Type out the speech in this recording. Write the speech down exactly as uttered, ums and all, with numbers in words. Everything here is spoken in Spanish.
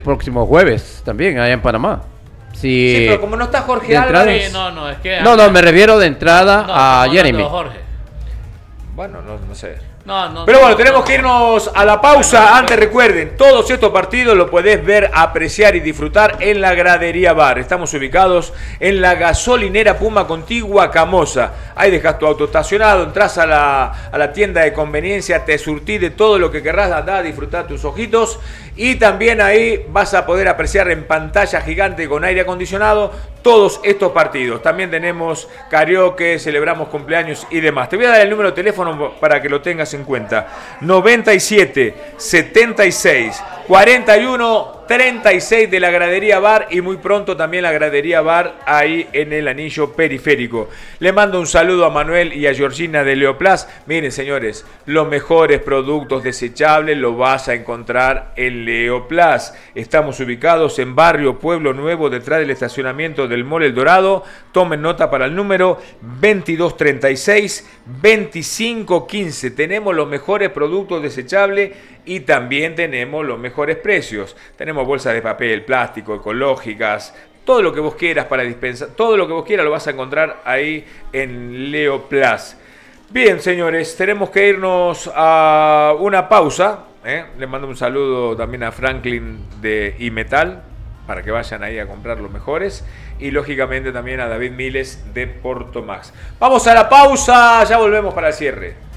próximo jueves también, allá en Panamá. Si Sí, pero como no está Jorge de entrada- Álvarez. Sí, no, no, es que... No, no, me refiero de entrada No, a estamos Jeremy. hablando de Jorge. Bueno, no, no sé. No, no, Pero no, bueno, no, tenemos no. que irnos a la pausa. Bueno, Antes recuerden, todos estos partidos los podés ver, apreciar y disfrutar en la Gradería Bar. Estamos ubicados en la gasolinera Puma Contigua Camosa. Ahí dejas tu auto estacionado, entras a la, a la tienda de conveniencia, te surtís de todo lo que querrás, andá a disfrutar tus ojitos. Y también ahí vas a poder apreciar en pantalla gigante con aire acondicionado todos estos partidos. También tenemos karaoke, celebramos cumpleaños y demás. Te voy a dar el número de teléfono para que lo tengas en cuenta. noventa y siete, setenta y seis, cuarenta y uno, treinta y seis de la Gradería Bar, y muy pronto también la Gradería Bar ahí en el anillo periférico. Le mando un saludo a Manuel y a Georgina de Leoplas. Miren, señores, los mejores productos desechables los vas a encontrar en Leoplas. Estamos ubicados en Barrio Pueblo Nuevo, detrás del estacionamiento del Mall El Dorado. Tomen nota para el número veintidós treinta y seis, veinticinco quince. Tenemos los mejores productos desechables y también tenemos los mejores precios. Tenemos bolsas de papel, plástico, ecológicas, todo lo que vos quieras para dispensar, todo lo que vos quieras lo vas a encontrar ahí en Leoplas. Bien, señores, tenemos que irnos a una pausa. ¿eh? Les mando un saludo también a Franklin de Imetal, para que vayan ahí a comprar los mejores. Y lógicamente también a David Miles de Portomax. Vamos a la pausa, ya volvemos para el cierre.